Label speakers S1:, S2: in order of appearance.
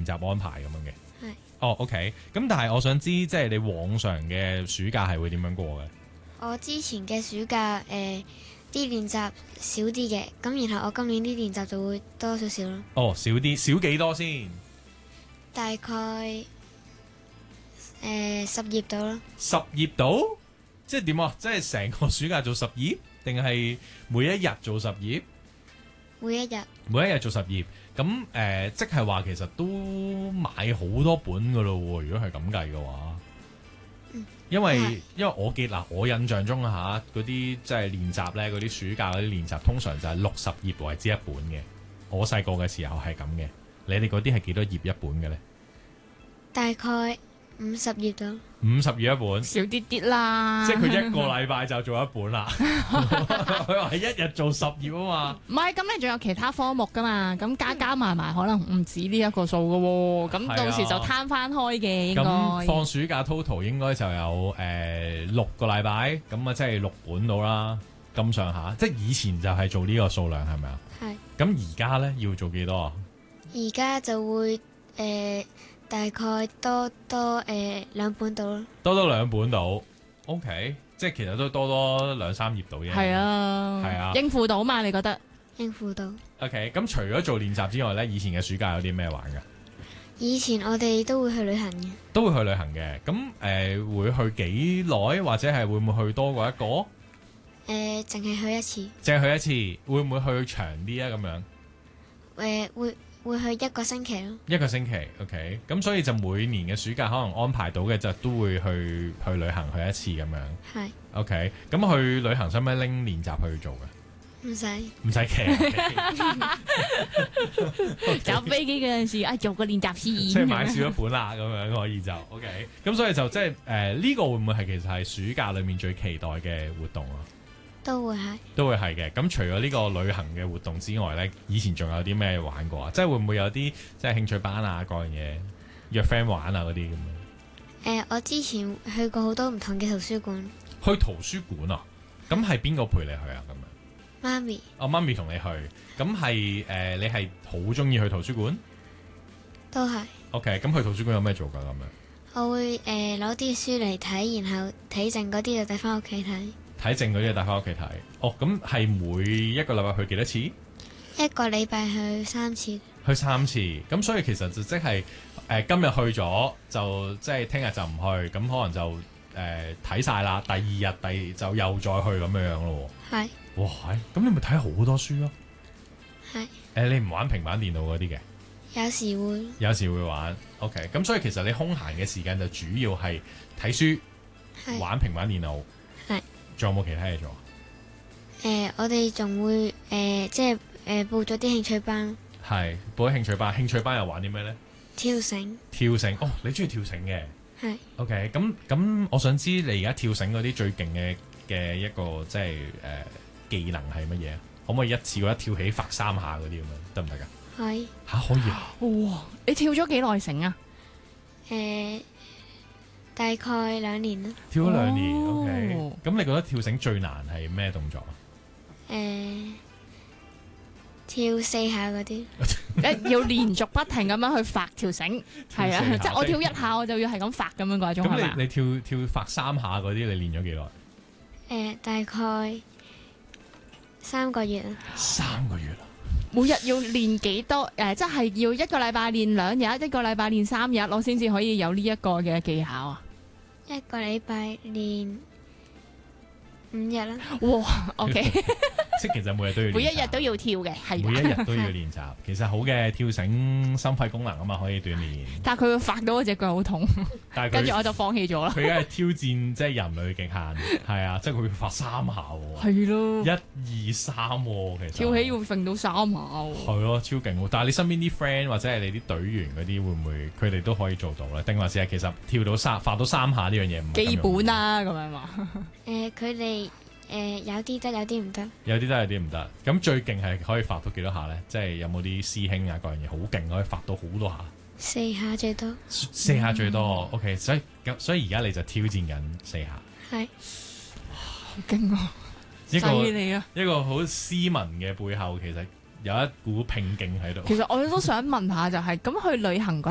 S1: 練習安排咁樣嘅。
S2: 係。
S1: 哦，OK。咁但係我想知，即係你往常嘅暑假係會點樣過嘅？
S2: 我之前嘅暑假啲練習少啲嘅，咁然後我今年啲練習就會多少少咯。
S1: 哦，少啲，少幾多先？
S2: 大概10頁到咯。
S1: 10頁到？即係點啊？即係成個暑假做10頁，定係每一日做10頁？
S2: 每一日。
S1: 每一日做10頁，咁即係話其實都買好多本噶咯喎。如果係咁計嘅話，因為我記嗱，我印象中嗰啲即係練習咧，嗰啲暑假嗰啲練習通常就係60頁為之一本嘅。我細個嘅時候係咁嘅，你哋嗰啲係幾多頁一本嘅咧？
S2: 大概50頁到。
S1: 50頁一本，
S3: 少啲啲啦。
S1: 即係佢一個禮拜就做一本啦。佢話係一日做10頁啊嘛。
S3: 唔係，咁你仲有其他科目噶嘛？咁加埋可能唔止呢一個數噶喎。咁到時就攤翻開嘅應該。
S1: 咁放暑假 total 應該就有6個禮拜，咁啊即係6本到啦，咁上下。即係以前就係做呢個數量係咪啊？
S2: 係。
S1: 咁而家咧要做幾多啊？
S2: 而家就會大概多2本到咯。
S1: 多2本到 ，OK， 即係其實都多2-3頁到嘅。
S3: 係啊，
S1: 係啊，
S3: 應付到嘛？你覺得？
S2: 應付到。
S1: OK， 咁除咗做練習之外咧，以前嘅暑假有啲咩玩㗎？
S2: 以前我哋都會去旅行嘅。
S1: 都會去旅行嘅，咁會去幾耐，或者係會唔會去多過一個？
S2: 淨係去一次。
S1: 淨係去一次，會唔會去長啲啊？咁樣？
S2: 會去1個星期咯。
S1: 一個星期 ，OK， 咁所以就每年嘅暑假可能安排到嘅就都會去旅行去一次咁樣。
S2: 係。
S1: OK，咁去旅行使唔使拎練習去做嘅？
S2: 唔使。
S1: 唔使嘅。
S3: 搭飛機嗰陣時，做個練習先。
S1: 即係買少一本啦，咁樣可以就 OK。咁所以就即係呢個會唔會係其實係暑假裡面最期待嘅活動啊？
S2: 都會係。
S1: 都會係嘅。咁除咗呢個旅行嘅活動之外呢，以前仲有啲咩玩過啊？即係會唔會有啲即係興趣班啊，各樣嘢約 friend 玩啊嗰啲咁樣？
S2: 我之前去過好多唔同嘅圖書館。
S1: 去圖書館啊？咁係邊個陪你去啊？咁樣？
S2: 媽咪。
S1: 媽咪同你去，咁係你係好中意去圖書館？
S2: 都係。
S1: OK，咁去圖書館有咩做㗎？咁樣？
S2: 我會攞啲書嚟睇，然後睇剩嗰啲就帶翻屋企睇。
S1: 睇剩嗰啲就帶翻屋企睇。哦，咁係每一個禮拜去幾多次？1個禮拜去3次。去3次，咁所以其實就即係今日去咗，就即係聽日就唔去，咁可能就睇晒啦。第二日就又再去咁樣咯。係。哇，咁你咪睇好多書咯。係。你唔玩平板電腦嗰啲嘅？有時會。有時會玩。OK，咁所以其實你空閒嘅時間就主要係睇書、玩平板電腦。係。仲有冇其他嘢做啊？我哋仲會即係報咗啲興趣班。係報咗興趣班，興趣班又玩啲咩咧？跳繩。跳繩，哦，你中意跳繩嘅？係。OK，咁我想知你而家跳繩嗰啲最勁嘅一個即係技能係乜嘢啊？可唔可以一次過一跳起發3下嗰啲咁樣得唔得㗎？係。嚇可以啊！
S3: 哇！你跳咗幾耐繩啊？
S2: 大概2年啦。
S1: 跳咗2年，OK。咁你覺得跳繩最難係咩動作啊？跳4下嗰啲。
S3: 要連續不停咁樣去發條繩，係啊，即係我跳1下我就要係咁發咁樣嗰種。
S1: 咁你跳發3下嗰啲，你練咗幾耐？
S2: 大概3個月啦。
S1: 3個月啦。
S3: 每日要練幾多？即係要1個禮拜練2日，1個禮拜練3日，我先至可以有呢一個嘅技巧啊。
S2: 1個禮拜練5日啦。
S3: 哇 ，OK。
S1: 即係其實每日都要練習，
S3: 每一日都要跳嘅，係。
S1: 每一日都要練習，其實好嘅跳繩心肺功能啊嘛，可以鍛鍊。
S3: 但係佢會發到嗰隻腳好痛，跟住我就放棄咗啦。
S1: 佢而家係挑戰即係人類極限，係啊，即係佢會發3下喎。
S3: 係咯。1、
S1: 2、3喎，其實。跳
S3: 起要揈到3下喎。
S1: 係咯，超勁喎！但係你身邊啲 friend 或者係你啲隊員嗰啲，會唔會佢哋都可以做到咧？定還是係其實跳到發到3下呢樣嘢唔
S3: 基本啦咁樣嘛？
S2: 佢哋。有啲得，有啲唔得。有啲
S1: 得，有啲唔得。咁最勁係可以發到幾多下咧？即係有冇啲師兄啊，各樣嘢好勁，可以發到好多下。
S2: 4下最多。
S1: 4下最多。OK，所以而家你就挑戰緊4下。係。
S3: 好勁啊！犀利啊！
S1: 一個好斯文嘅背後，其實有一股拼勁喺度。
S3: 其實我都想問下，就係咁去旅行嗰